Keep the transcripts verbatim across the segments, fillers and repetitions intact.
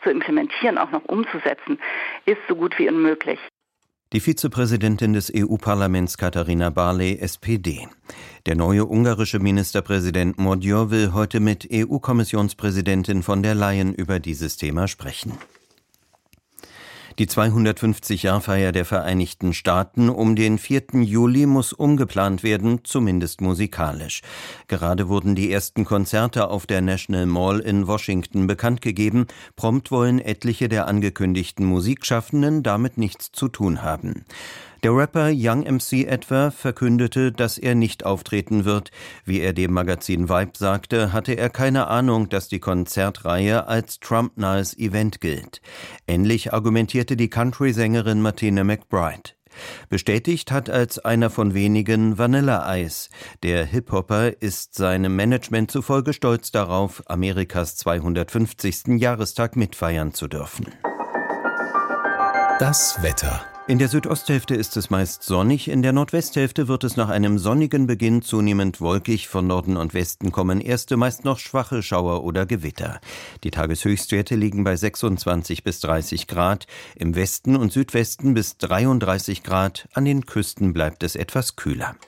zu implementieren, auch noch umzusetzen, ist so gut wie unmöglich. Die Vizepräsidentin des E U-Parlaments Katharina Barley, S P D. Der neue ungarische Ministerpräsident Magyar will heute mit E U-Kommissionspräsidentin von der Leyen über dieses Thema sprechen. Die zweihundertfünfzig-Jahr-Feier der Vereinigten Staaten um den vierten Juli muss umgeplant werden, zumindest musikalisch. Gerade wurden die ersten Konzerte auf der National Mall in Washington bekannt gegeben. Prompt wollen etliche der angekündigten Musikschaffenden damit nichts zu tun haben. Der Rapper Young M C etwa verkündete, dass er nicht auftreten wird. Wie er dem Magazin Vibe sagte, hatte er keine Ahnung, dass die Konzertreihe als Trump-nahes Event gilt. Ähnlich argumentierte die Country-Sängerin Martina McBride. Bestätigt hat als einer von wenigen Vanilla Ice. Der Hip-Hopper ist seinem Management zufolge stolz darauf, Amerikas zweihundertfünfzigsten Jahrestag mitfeiern zu dürfen. Das Wetter. In der Südosthälfte ist es meist sonnig, in der Nordwesthälfte wird es nach einem sonnigen Beginn zunehmend wolkig, von Norden und Westen kommen erste, meist noch schwache Schauer oder Gewitter. Die Tageshöchstwerte liegen bei sechsundzwanzig bis dreißig Grad, im Westen und Südwesten bis dreiunddreißig Grad, an den Küsten bleibt es etwas kühler.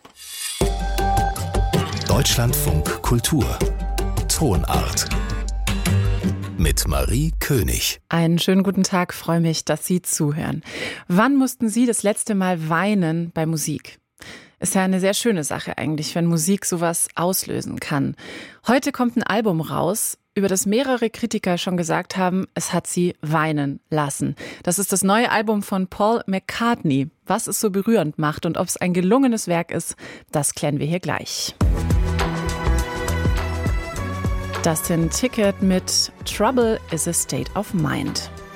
Deutschlandfunk Kultur Tonart mit Marie König. Einen schönen guten Tag, freue mich, dass Sie zuhören. Wann mussten Sie das letzte Mal weinen bei Musik? Ist ja eine sehr schöne Sache eigentlich, wenn Musik sowas auslösen kann. Heute kommt ein Album raus, über das mehrere Kritiker schon gesagt haben, es hat sie weinen lassen. Das ist das neue Album von Paul McCartney. Was es so berührend macht und ob es ein gelungenes Werk ist, das klären wir hier gleich. Das sind Ticket mit Trouble is a State of Mind.